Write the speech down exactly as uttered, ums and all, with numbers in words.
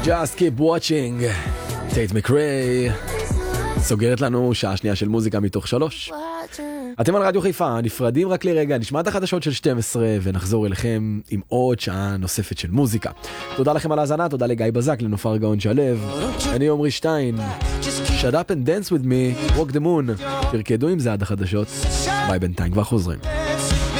Just keep watching. טייט מקריי סוגרת לנו שעה שנייה של מוזיקה מתוך שלוש. אתם על רדיו חיפה, נפרדים רק לרגע, נשמע את החדשות של שתים עשרה ונחזור אליכם עם עוד שעה נוספת של מוזיקה. תודה לכם על ההאזנה, תודה לגיא בזק, לנופר גאון שלב. אני עומרי שטיין. Shut up and dance with me, rock the moon. תרקדו עם זה עד החדשות. ביי, בינתיים כבר חוזרים.